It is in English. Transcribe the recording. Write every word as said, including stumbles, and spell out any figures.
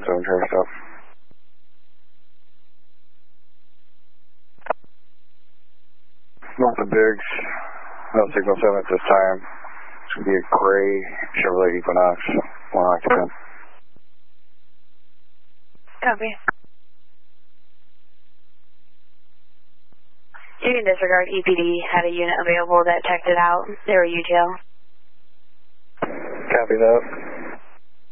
seven traffic stop. North of Biggs, no signal seven at this time. It's going to be a gray Chevrolet Equinox, one occupant. Copy. You can disregard E P D, had a unit available that checked it out. They were U T L. Copy that.